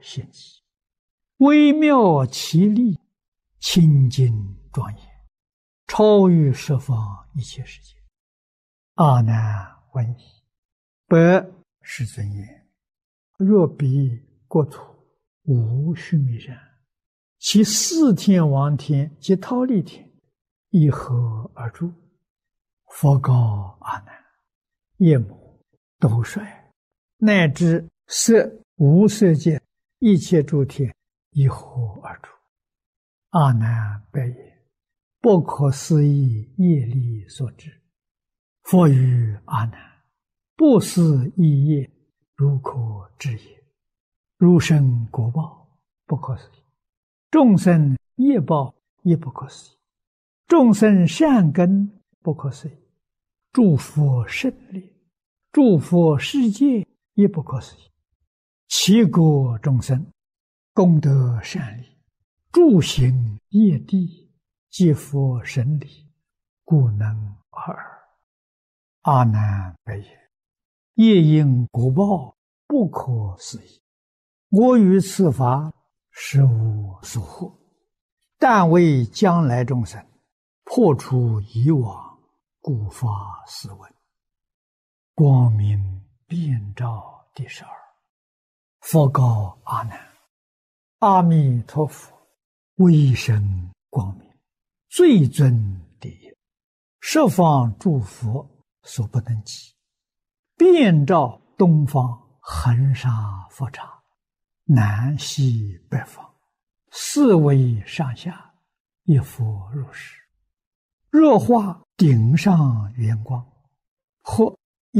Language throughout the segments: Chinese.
现机，微妙其力，清净庄严，超于十方一切世界。阿难问矣：百世尊言，若彼国土无须弥山，其四天王天及忉利天以何而住？佛告阿难：夜魔、斗率，乃至色无色界一切诸天以何而住？阿难白言：不可思议业力所致。佛语阿难：不思议业，如可知也。如生果报，不可思议；众生业报，也不可思议；众生善根，不可思议；诸佛胜利，诸佛世界，也不可思议。其国众生，功德善利，诸行业地，皆佛神力，故能尔。阿难白言：业因果报，不可思议。我于此法实无所获，但为将来众生破除以往，故发斯文。光明遍照第12。佛告阿难：阿弥陀佛威神光明，最尊第一，十方诸佛所不能及，遍照东方恒沙佛刹，南西北方，四维上下，一佛如是。若化顶上圆光，或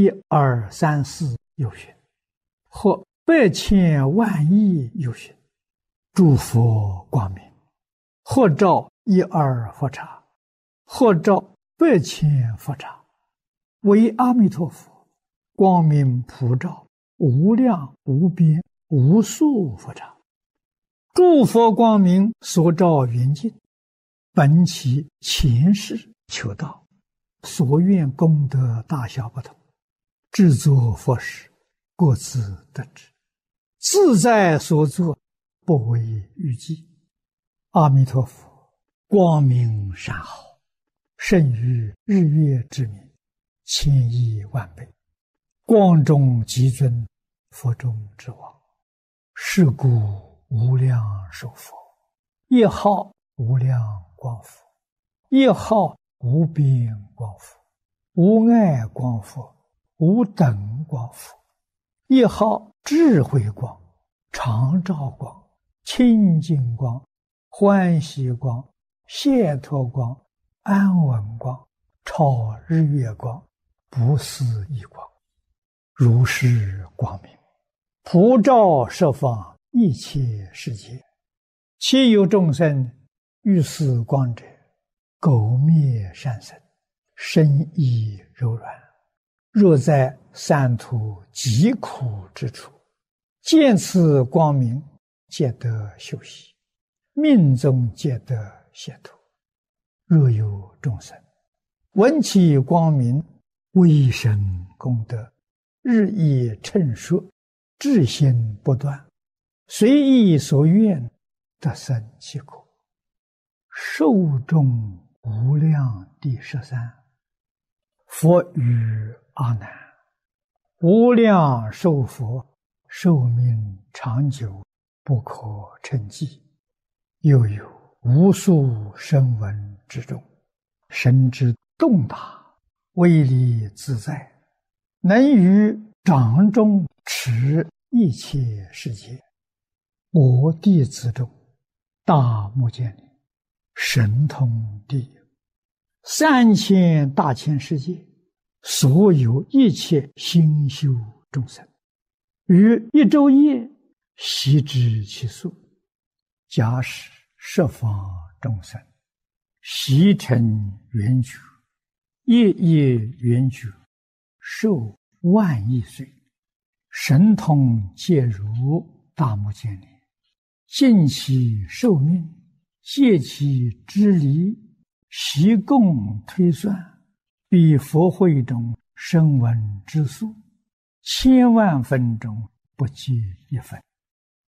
1、2、3、4有寻，或百千万亿有寻，诸佛光明，或照1、2佛刹，或照百千佛刹，为阿弥陀佛光明普照无量无边无数佛刹。诸佛光明所照圆净，本其前世求道，所愿功德大小不同，制作佛事，各自得知，自在所作，不为预计。阿弥陀佛光明善好，胜于日月之明，千亿万倍，光中极尊，佛中之王。是故无量寿佛，一号无量光佛，一号无边光佛，无碍光佛，无等光佛，一号智慧光，常照光，清净光，欢喜光，解脱光，安稳光，超日月光，不思议光。如是光明普照十方一切世界，其有众生遇此光者，苟灭善生，身意柔软。若在三途极苦之处，见此光明，皆得休息，命中皆得解脱。若有众生闻其光明，威神功德日益称说，至心不断，随意所愿，得生其果。寿终无量第13。佛语阿难：无量寿佛寿命长久，不可称计。又有无数声闻之中，神之洞达，威力自在，能于掌中持一切世界。我弟子中，大目犍连神通第一，3000大千世界，所有一切心修众生，于一昼夜悉知其数。假使十方众生悉成圆觉，夜夜圆觉，寿万亿岁，神通皆如大目犍连，尽其寿命，借其之离，悉共推算，比佛会中声闻之数，千万分中不计一分。